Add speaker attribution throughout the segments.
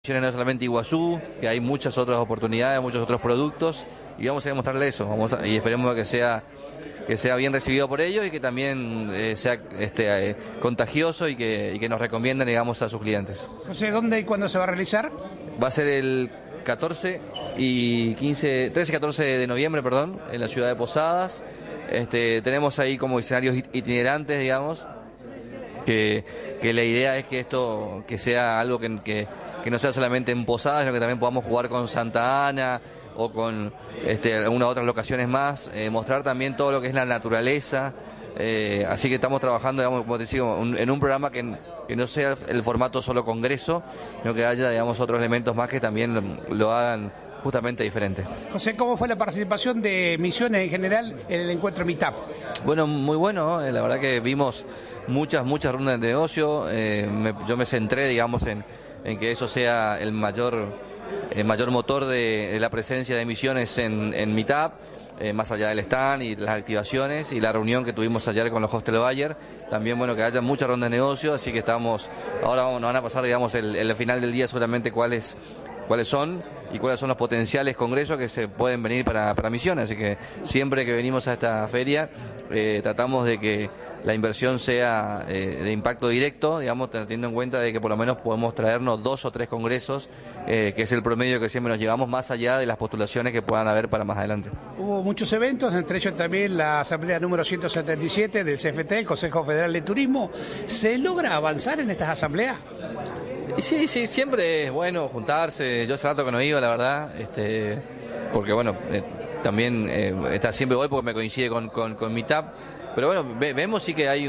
Speaker 1: No es solamente Iguazú, que hay muchas otras oportunidades, muchos otros productos, y vamos a demostrarle eso, y esperemos que sea bien recibido por ellos y que también sea contagioso y que nos recomienden, digamos, a sus clientes.
Speaker 2: José, ¿dónde y cuándo se va a realizar?
Speaker 1: Va a ser el 13 y 14 de noviembre, perdón, en la ciudad de Posadas. Tenemos ahí como escenarios itinerantes, digamos, que la idea es que esto que sea algo que no sea solamente en Posadas, sino que también podamos jugar con Santa Ana o con algunas otras locaciones más, mostrar también todo lo que es la naturaleza. Así que estamos trabajando, digamos, como te digo, en un programa que no sea el formato solo congreso, sino que haya, digamos, otros elementos más que también lo hagan justamente diferente.
Speaker 2: José, ¿cómo fue la participación de Misiones en general en el encuentro Meetup?
Speaker 1: Bueno, muy bueno, ¿no? La verdad que vimos muchas rondas de negocio. Yo me centré, digamos, en que eso sea el mayor motor de la presencia de Misiones en Meetup, más allá del stand y las activaciones y la reunión que tuvimos ayer con los Hostel Bayer. También, bueno, que haya muchas rondas de negocio, así que ahora nos van a pasar, digamos, el final del día seguramente cuáles son y cuáles son los potenciales congresos que se pueden venir para Misiones. Así que siempre que venimos a esta feria tratamos de que la inversión sea de impacto directo, digamos, teniendo en cuenta de que por lo menos podemos traernos 2 o 3 congresos, que es el promedio que siempre nos llevamos, más allá de las postulaciones que puedan haber para más adelante.
Speaker 2: Hubo muchos eventos, entre ellos también la asamblea número 177 del CFT, el Consejo Federal de Turismo. ¿Se logra avanzar en estas asambleas?
Speaker 1: Y sí, siempre es bueno juntarse. Yo hace rato que no iba, la verdad, porque bueno, también siempre voy porque me coincide con Meetup. Pero bueno, vemos sí que hay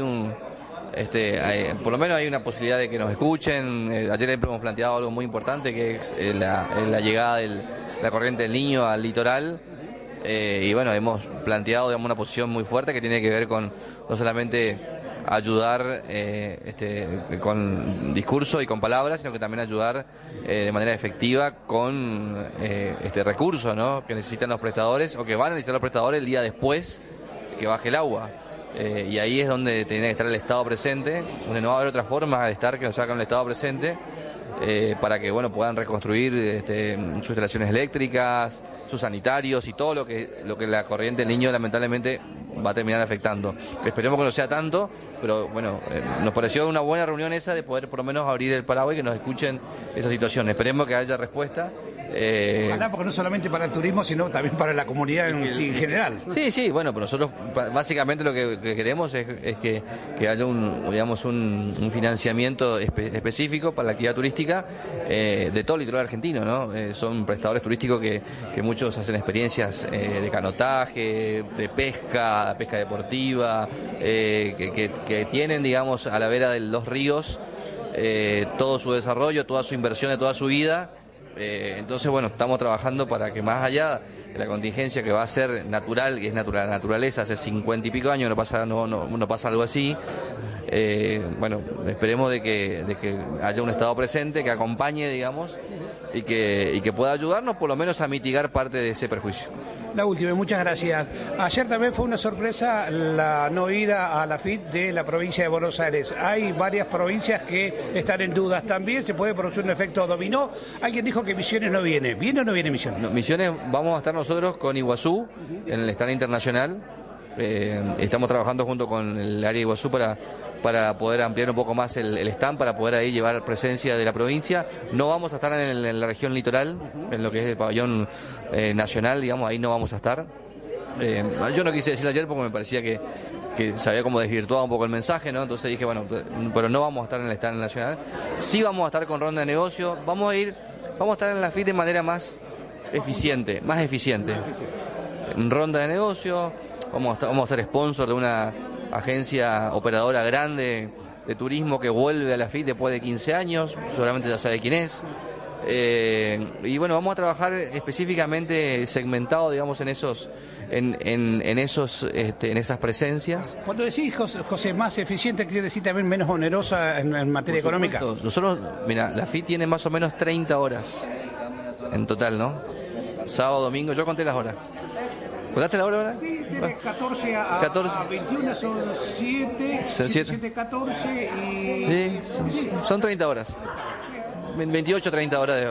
Speaker 1: por lo menos hay una posibilidad de que nos escuchen. Ayer hemos planteado algo muy importante, que es la llegada de la corriente del Niño al litoral. Y bueno, hemos planteado, digamos, una posición muy fuerte que tiene que ver con no solamente ayudar con discurso y con palabras, sino que también ayudar de manera efectiva con recursos, ¿no?, que necesitan los prestadores o que van a necesitar los prestadores el día después que baje el agua. Y ahí es donde tiene que estar el Estado presente, donde no va a haber otra forma de estar que no sea con el Estado presente, para que bueno puedan reconstruir sus instalaciones eléctricas, sus sanitarios y todo lo que la corriente del Niño lamentablemente va a terminar afectando. Esperemos que no sea tanto, pero bueno, nos pareció una buena reunión esa de poder por lo menos abrir el paraguas y que nos escuchen esa situación. Esperemos que haya respuesta.
Speaker 2: Ojalá, porque no solamente para el turismo, sino también para la comunidad en general.
Speaker 1: Sí, bueno, pero nosotros básicamente lo que queremos es que haya un financiamiento específico para la actividad turística de todo el litoral argentino, ¿no? Son prestadores turísticos que muchos hacen experiencias de canotaje, de pesca deportiva, que tienen, digamos, a la vera de los ríos todo su desarrollo, toda su inversión de toda su vida. Entonces, bueno, estamos trabajando para que más allá de la contingencia que va a ser natural, que es natural, la naturaleza, hace 50 y pico años no pasa algo así. Bueno, esperemos de que haya un Estado presente que acompañe, digamos, y que pueda ayudarnos por lo menos a mitigar parte de ese perjuicio.
Speaker 2: La última, muchas gracias. Ayer también fue una sorpresa la no ida a la FIT de la provincia de Buenos Aires. Hay varias provincias que están en dudas. También se puede producir un efecto dominó. Alguien dijo que Misiones no viene. ¿Viene o no viene Misiones?
Speaker 1: No, Misiones vamos a estar nosotros con Iguazú en el stand internacional. Estamos trabajando junto con el área de Iguazú para poder ampliar un poco más el stand, para poder ahí llevar presencia de la provincia. No vamos a estar en la región litoral, en lo que es el pabellón nacional, digamos, ahí no vamos a estar. Yo no quise decirlo ayer porque me parecía que se había como desvirtuado un poco el mensaje, ¿no? Entonces dije, bueno, pero no vamos a estar en el stand nacional. Sí vamos a estar con ronda de negocio, vamos a estar en la FIT de manera más eficiente. Ronda de negocio, vamos a ser sponsor de una agencia operadora grande de turismo que vuelve a la FIT después de 15 años, seguramente ya sabe quién es. Y bueno, vamos a trabajar específicamente segmentado, digamos, en esas presencias.
Speaker 2: Cuando decís, José, más eficiente, ¿quiere decir también menos onerosa en materia económica?
Speaker 1: Nosotros, mira, la FIT tiene más o menos 30 horas en total, ¿no? Sábado, domingo, yo conté las horas. ¿Contaste la hora ahora?
Speaker 2: Sí, tiene 14 a 21, son 7, 14 y...
Speaker 1: Sí, son 30 horas. 28, 30 horas